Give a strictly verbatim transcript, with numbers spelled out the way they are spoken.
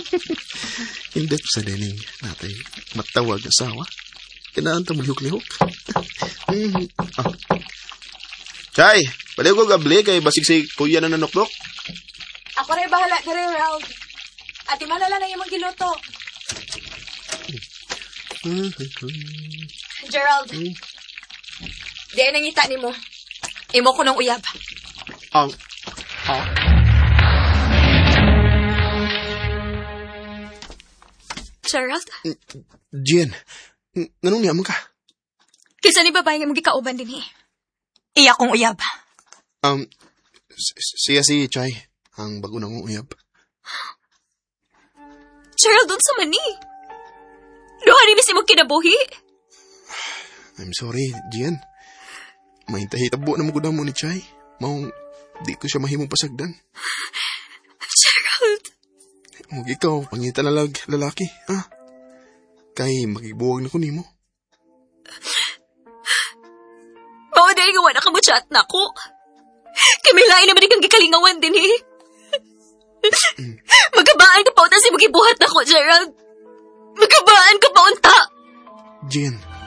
Hindi ko sa dining natay matawag asawa. Kinaan ta malihok-lihok. ah. Chay, pwede ko gabli kay basig si kuya na nanokdok. Ako rin bahala ka rin, Ralph. Ati malala na yung mga giluto. Gerald, Hmm? di ay nangita ni mo. Imo ko ng uyab. Ang... Ah? Gerald? Jen, nanong niya mo ka? Kisa ni babae nga magikauban din eh. Iya kong uyab. Um, siya si Chay, ang bago nang uyab. Gerald, doon sa mani. Luha ni misi mo kinabuhi. I'm sorry, Jen. Mahintahitabo na magudang mo ni Chay. Maong di ko siya mahimong pasagdan. Gerald. Huwag ikaw, pangita na lag lalaki, ha? Kay makibuwag na ko nimo. Mao dahil nga wala ka mo chat na ko. Kamilain naman ikang gikalingawan din eh. Magkabaan ka pa unta si magibuhat na ko, Gerald. Magkabaan ka pa unta. Jen,